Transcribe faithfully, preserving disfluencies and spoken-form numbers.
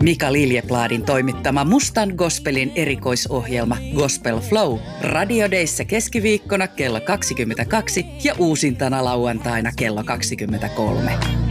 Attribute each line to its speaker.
Speaker 1: Mika Liljepladin toimittama Mustan Gospelin erikoisohjelma Gospel Flow radiodeissa keskiviikkona kello kaksikymmentäkaksi ja uusintana lauantaina kello kaksikymmentäkolme.